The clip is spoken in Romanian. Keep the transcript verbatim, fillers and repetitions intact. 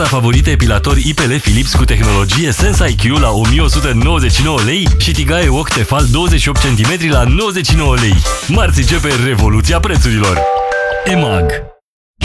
Favorite epilator I P L Philips cu tehnologie Sense I Q la o mie o sută nouăzeci și nouă lei și tigaie wok Tefal douăzeci și opt centimetri la nouăzeci și nouă lei. Marți începe revoluția prețurilor. E M A G.